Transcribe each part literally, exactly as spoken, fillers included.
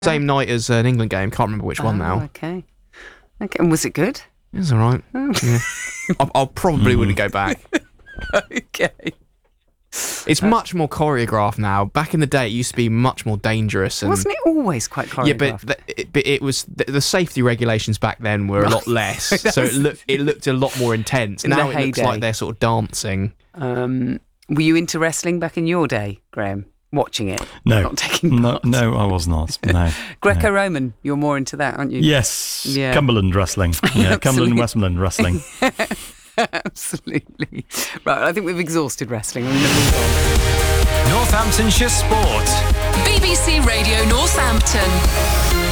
Same night as an England game. Can't remember which oh, one now. Okay. Okay. And was it good? It was all right. Oh. Yeah. I, I probably wouldn't go back. Okay. It's much more choreographed now. Back in the day, it used to be much more dangerous. And Wasn't it always quite choreographed? yeah, but the, it, but it was the, the safety regulations back then were a lot less, so it looked it looked a lot more intense. In Now the it looks heyday. like they're sort of dancing. Um, were you into wrestling back in your day, Graham? Watching it? No. Not taking No, part? no, I was not. No. Greco-Roman, you're more into that, aren't you? Yes. Yeah. Cumberland wrestling. Yeah, Cumberland Westmoreland wrestling. Absolutely. Right, I think we've exhausted wrestling. I'm going to move on. Northamptonshire Sport. B B C Radio Northampton.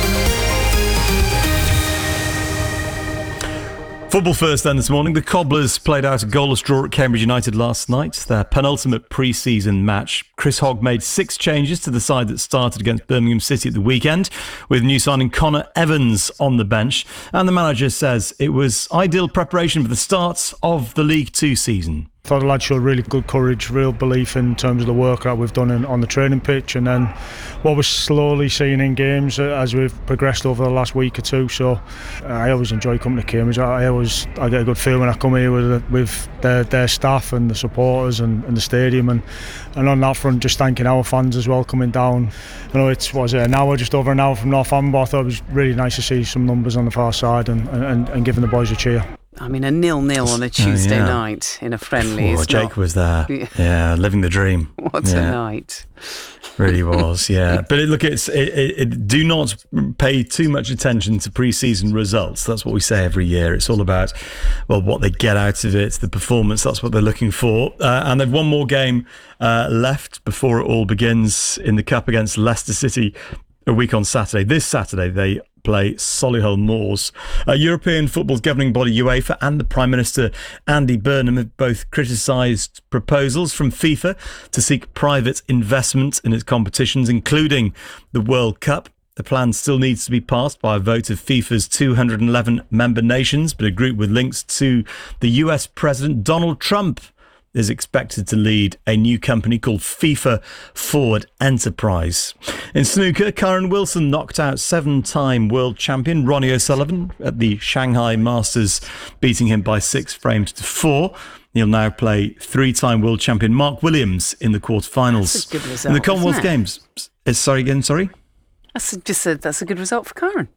Football first then this morning. The Cobblers played out a goalless draw at Cambridge United last night, their penultimate pre-season match. Chris Hogg made six changes to the side that started against Birmingham City at the weekend, with new signing Connor Evans on the bench. And the manager says it was ideal preparation for the start of the League Two season. I thought the lads showed really good courage, real belief in terms of the work that we've done in, on the training pitch, and then what we're slowly seeing in games as we've progressed over the last week or two. So uh, I always enjoy coming to Cambridge. I, I always I get a good feel when I come here with with their, their staff and the supporters and, and the stadium, and, and on that front, just thanking our fans as well coming down. I know it's was it an hour, just over an hour from Northampton, but I thought it was really nice to see some numbers on the far side and, and, and giving the boys a cheer. I mean, a nil-nil on a Tuesday yeah. night in a friendly. Oh, is Jake not, was there. Yeah, living the dream. What yeah. a night. Really was, yeah. But it, look, it's it, it, it, do not pay too much attention to pre-season results. That's what we say every year. It's all about, well, what they get out of it, the performance. That's what they're looking for. Uh, and they've one more game uh, left before it all begins in the Cup against Leicester City a week on Saturday. This Saturday, they play Solihull Moors. Uh, European football's governing body UEFA and the Prime Minister Andy Burnham have both criticised proposals from FIFA to seek private investment in its competitions, including the World Cup. The plan still needs to be passed by a vote of FIFA's two hundred eleven member nations, but a group with links to the U S President Donald Trump is expected to lead a new company called FIFA Forward Enterprise. In snooker, Karen Wilson knocked out seven-time world champion Ronnie O'Sullivan at the Shanghai Masters, beating him by six frames to four. He'll now play three-time world champion Mark Williams in the quarterfinals. That's a good result, in the Commonwealth isn't it? Games. Uh, Sorry again, sorry? That's just a, that's a good result for Karen.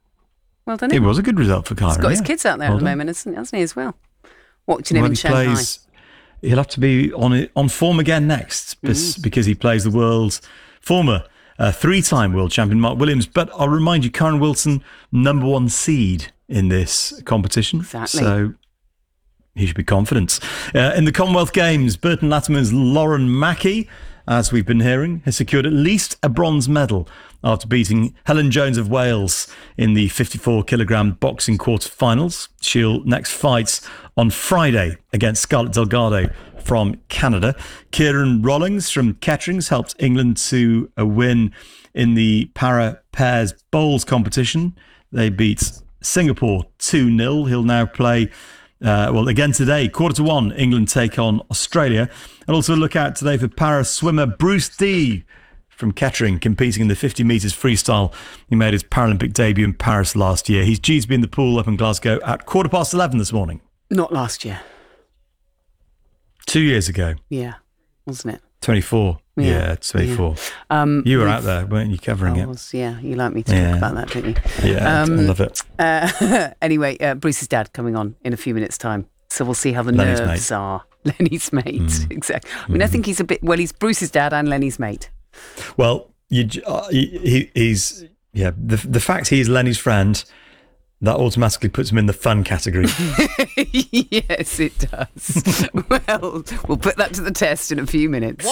Well done. It him. was a good result for Karen. He's got his yeah. kids out there Well at the done. moment, hasn't hasn't he, as well? Watching him Well, in he Shanghai. plays, he'll have to be on on form again next Mm. because he plays the world's former uh, three-time world champion Mark Williams. But I'll remind you, Karen Wilson, number one seed in this competition. Exactly. So he should be confident. Uh, in the Commonwealth Games, Burton Latimer's Lauren Mackey, as we've been hearing, has secured at least a bronze medal after beating Helen Jones of Wales in the fifty-four kilogram boxing quarterfinals. She'll next fight on Friday against Scarlett Delgado from Canada. Kieran Rollings from Ketterings helped England to a win in the para pairs bowls competition. They beat Singapore two nil. He'll now play Uh, well, again today, quarter to one, England take on Australia. And also look out today for para swimmer Bruce Dee from Kettering, competing in the fifty metres freestyle. He made his Paralympic debut in Paris last year. He's due to be in the pool up in Glasgow at quarter past eleven this morning. Not last year. Two years ago. Yeah, wasn't it? twenty-four. Yeah, Yeah, twenty-four. Yeah. Um, You were we've- out there, weren't you, covering I it? was, yeah. You like me to Yeah. talk about that, don't you? Yeah, Um, I love it. Uh, anyway, uh, Bruce's dad coming on in a few minutes' time. So we'll see how the Lenny's nerves mate. are. Lenny's mate, Mm. exactly. I mean, I think he's a bit, well, he's Bruce's dad and Lenny's mate. Well, you, j- uh, he, he- he's, yeah, the, the fact he's Lenny's friend, that automatically puts him in the fun category. Yes, it does. Well, we'll put that to the test in a few minutes.